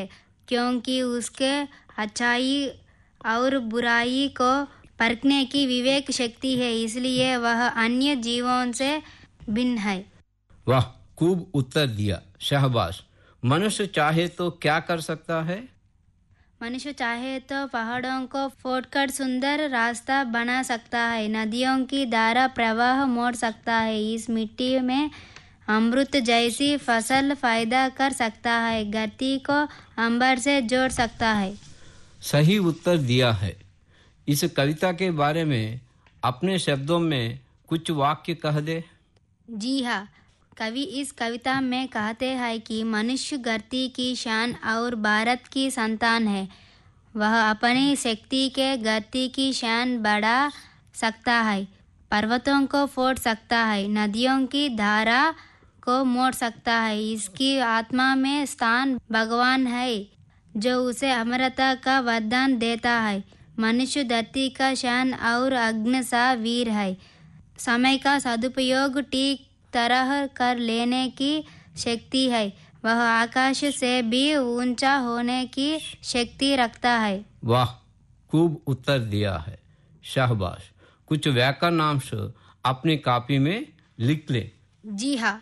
क्योंकि उसके अच्छाई और बुराई को परखने की विवेक शक्ति है, इसलिए वह अन्य जीवों से भिन्न है। वाह, खूब उत्तर दिया, शाबाश। मनुष्य चाहे तो क्या कर सकता है? मनुष्य चाहे तो पहाड़ों को फोड़कर सुंदर रास्ता बना सकता है, नदियों की धारा प्रवाह मोड़ सकता है, इस मिट्टी में अमृत जैसी फसल पैदा कर सकता है, धरती को अंबर से जोड़ सकता है। सही उत्तर दिया है। इस कविता के बारे में अपने शब्दों में कुछ वाक्य कह दे। जी हाँ, कवि इस कविता में कहते हैं कि मनुष्य धरती की शान और भारत की संतान है। वह अपनी शक्ति के धरती की शान बढ़ा सकता है, पर्वतों को फोड़ सकता है, नदियों की धारा को मोड़ सकता है। इसकी आत्मा में स्थान भगवान है जो उसे अमरता का वरदान देता है। मनुष्य धरती का शान और अग्नि सा वीर है। समय का सदुपयोग ठीक तरह कर लेने की शक्ति है। वह आकाश से भी ऊंचा होने की शक्ति रखता है। वाह, खूब उत्तर दिया है, शाबाश। कुछ व्याकरणांश अपनी कॉपी में लिख ले। जी हाँ।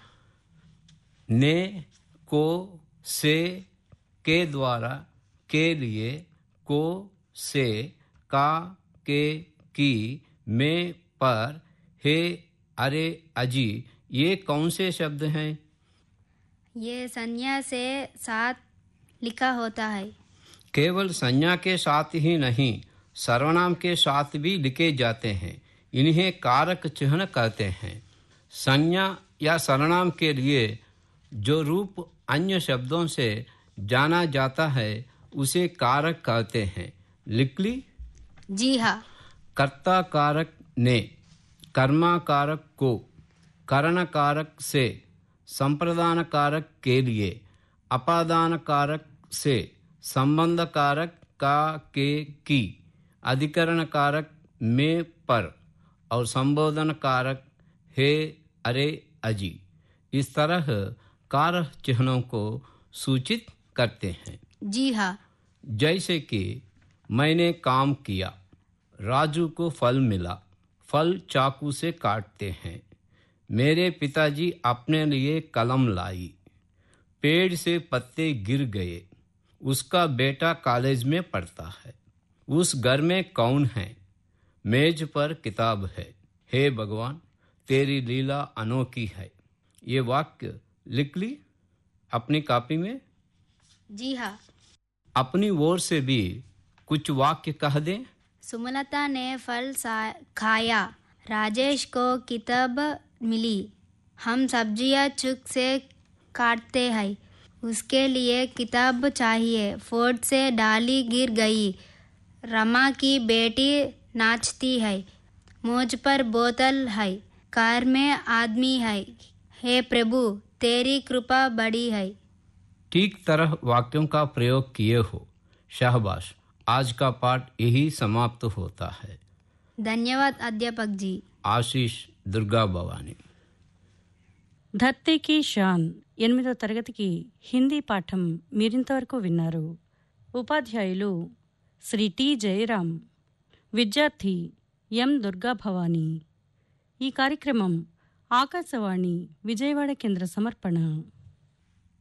ने, को, से, के द्वारा, के लिए, को, से, का, के, की, में, पर, हे, अरे, अजी, ये कौन से शब्द हैं? ये संज्ञा से साथ लिखा होता है। केवल संज्ञा के साथ ही नहीं, सर्वनाम के साथ भी लिखे जाते हैं। इन्हें कारक चिह्न कहते हैं। संज्ञा या सर्वनाम के लिए जो रूप अन्य शब्दों से जाना जाता है उसे कारक कहते हैं। लिख ली? जी हाँ। कर्ता कारक ने, कर्मा कारक को, करण कारक से, संप्रदान कारक के लिए, अपादान कारक से, संबंध कारक का, के, की, अधिकरण कारक में, पर और संबोधन कारक हे, अरे, अजी। इस तरह कारक चिन्हों को सूचित करते हैं। जी हाँ। जैसे कि मैंने काम किया, राजू को फल मिला, फल चाकू से काटते हैं। मेरे पिताजी अपने लिए कलम लाई, पेड़ से पत्ते गिर गए, उसका बेटा कॉलेज में पढ़ता है। उस घर में कौन है? मेज पर किताब है। हे भगवान, तेरी लीला अनोखी है। ये वाक्य लिख ली अपनी कॉपी में? जी हाँ। अपनी ओर से भी कुछ वाक्य कह दें। सुमलता ने फल खाया, राजेश को किताब मिली, हम सब्जियां चुक से काटते हैं, उसके लिए किताब चाहिए, फोर्ड से डाली गिर गई, रमा की बेटी नाचती है, मोज पर बोतल है, कार में आदमी है, हे प्रभु तेरी कृपा बड़ी है। ठीक तरह वाक्यों का प्रयोग किए हो, शाबाश। आज का पाठ यही समाप्त होता है। धन्यवाद अध्यापक जी। आशीष दुर्गा भवानी। ధర్తీకి షాన్ 8వ తరగతికి హిందీ పాఠం మీరింతవరకు విన్నారు. ఉపాధ్యాయులు శ్రీ టి జయరాం, విద్యార్థి ఎం దుర్గా భవానీ. ఈ కార్యక్రమం ఆకాశవాణి విజయవాడ కేంద్ర సమర్పణ.